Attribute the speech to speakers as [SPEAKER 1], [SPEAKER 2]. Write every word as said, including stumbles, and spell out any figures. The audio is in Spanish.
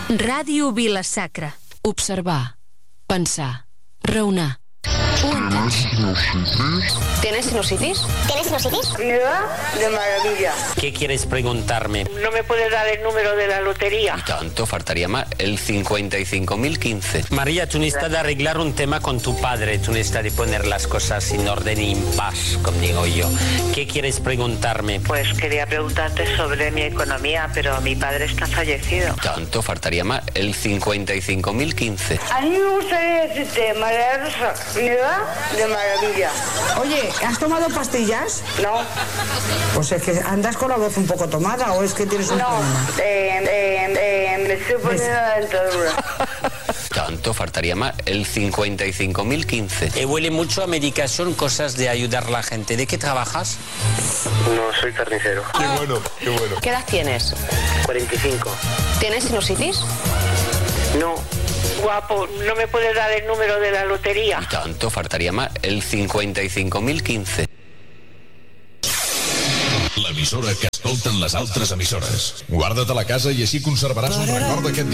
[SPEAKER 1] Ràdio Vila-sacra.
[SPEAKER 2] Observar, pensar, raonar.
[SPEAKER 3] ¿Tienes sinusitis?
[SPEAKER 4] ¿Tienes sinusitis?
[SPEAKER 5] Me va de maravilla.
[SPEAKER 6] ¿Qué quieres preguntarme?
[SPEAKER 5] ¿No me puedes dar el número de la lotería?
[SPEAKER 6] Y tanto, faltaría más. El cincuenta y cinco mil quince. María, tú necesitas de arreglar un tema con tu padre. Tú necesitas de poner las cosas en orden y en paz, como digo yo. ¿Qué quieres preguntarme?
[SPEAKER 5] Pues quería preguntarte sobre mi economía, pero mi padre está fallecido.
[SPEAKER 6] Y tanto, faltaría más. El cincuenta y cinco mil quince.
[SPEAKER 5] A mí me gustaría decirte, María Rosa, me va de maravilla.
[SPEAKER 7] Oye, ¿has tomado pastillas?
[SPEAKER 5] No.
[SPEAKER 7] Pues es que andas con la voz un poco tomada, ¿o es que tienes un
[SPEAKER 5] no,
[SPEAKER 7] problema?
[SPEAKER 5] Eh, eh, eh, me estoy poniendo la dentadura.
[SPEAKER 6] Tanto, faltaría más. El cincuenta y cinco mil quince. Eh, huele mucho a medicación, cosas de ayudar a la gente. ¿De qué trabajas?
[SPEAKER 8] No, soy carnicero.
[SPEAKER 9] Qué bueno, qué bueno.
[SPEAKER 3] ¿Qué edad tienes?
[SPEAKER 8] cuarenta y cinco.
[SPEAKER 3] ¿Tienes sinusitis?
[SPEAKER 8] No.
[SPEAKER 5] Guapo, ¿no me puedes dar el número de la lotería?
[SPEAKER 6] Y tanto, faltaría más. El cincuenta y cinco mil quince.
[SPEAKER 10] L'emissora que escolten les altres emissores. Guarda't a la casa i així conservaràs un record d'aquest